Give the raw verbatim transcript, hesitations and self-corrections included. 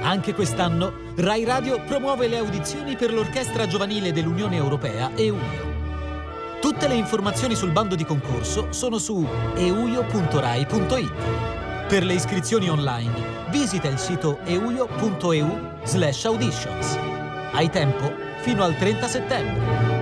Anche quest'anno Rai Radio promuove le audizioni per l'Orchestra Giovanile dell'Unione Europea EUIO. Tutte le informazioni sul bando di concorso sono su euio punto rai punto it. Per le iscrizioni online visita il sito euio punto eu slash auditions. Hai tempo fino al trenta settembre.